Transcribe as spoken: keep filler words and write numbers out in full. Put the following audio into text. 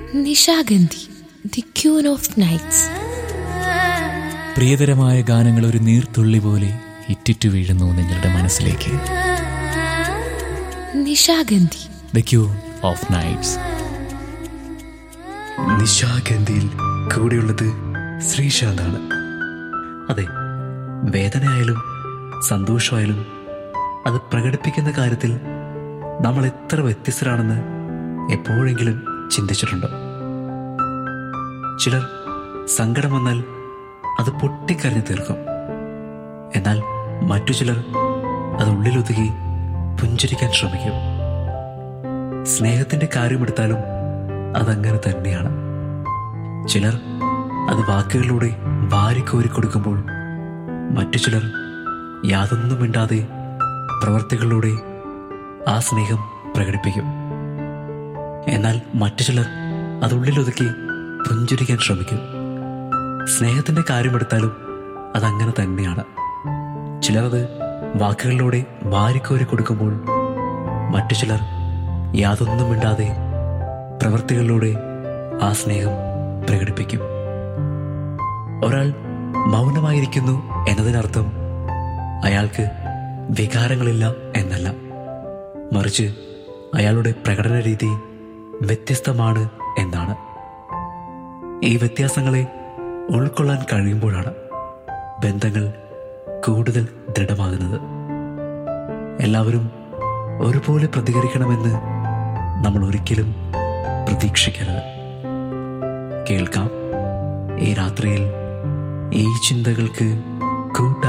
Nishagandhi, the queen of nights. പ്രിയതരമായ ഗാനങ്ങൾ ഒരു നീർത്തുള്ളി പോലെ ഇറ്റിറ്റു വീഴുന്നു നിങ്ങളുടെ മനസ്സിലേക്ക്. Nishagandhi, the queen of nights. നിശാഗന്ധിയിൽ കൂടെയുള്ളത് ശ്രീശാന്താണ്. അതെ, വേദനയായാലും സന്തോഷമായാലും അത് പ്രകടിപ്പിക്കുന്ന കാര്യത്തിൽ നമ്മൾ എത്ര വ്യത്യസ്തരാണെന്ന് എപ്പോഴെങ്കിലും ചിന്തിച്ചിട്ടുണ്ടോ? ചിലർ സങ്കടം വന്നാൽ അത് പൊട്ടിക്കരഞ്ഞു തീർക്കും. എന്നാൽ മറ്റു ചിലർ അത് ഉള്ളിലൊതുക്കി പുഞ്ചിരിക്കാൻ ശ്രമിക്കും. സ്നേഹത്തിന്റെ കാര്യമെടുത്താലും അതങ്ങനെ തന്നെയാണ്. ചിലർ അത് വാക്കുകളിലൂടെ വാരിക്കോരി കൊടുക്കുമ്പോൾ മറ്റു ചിലർ യാതൊന്നും മിണ്ടാതെ പ്രവർത്തികളിലൂടെ ആ സ്നേഹം പ്രകടിപ്പിക്കും. എന്നാൽ മറ്റു ചിലർ അതുള്ളിലൊതുക്കി പുഞ്ചിരിക്കാൻ ശ്രമിക്കും. സ്നേഹത്തിന്റെ കാര്യമെടുത്താലും അതങ്ങനെ തന്നെയാണ്. ചിലർ അത് വാക്കുകളിലൂടെ വാരിക്കോരി കൊടുക്കുമ്പോൾ മറ്റു ചിലർ യാതൊന്നും മിണ്ടാതെ പ്രവൃത്തികളിലൂടെ ആ സ്നേഹം പ്രകടിപ്പിക്കും. ഒരാൾ മൗനമായിരിക്കുന്നു എന്നതിനർത്ഥം അയാൾക്ക് വികാരങ്ങളില്ല എന്നല്ല, മറിച്ച് അയാളുടെ പ്രകടന രീതി വ്യത്യസ്തമാണ് എന്നാണ്. ഈ വ്യത്യാസങ്ങളെ ഉൾക്കൊള്ളാൻ കഴിയുമ്പോഴാണ് ബന്ധങ്ങൾ കൂടുതൽ ദൃഢമാകുന്നത്. എല്ലാവരും ഒരുപോലെ പ്രതികരിക്കണമെന്ന് നമ്മൾ ഒരിക്കലും പ്രതീക്ഷിക്കരുത്. കേൾക്കാം ഈ രാത്രിയിൽ ഈ ചിന്തകൾക്ക് കൂട്ട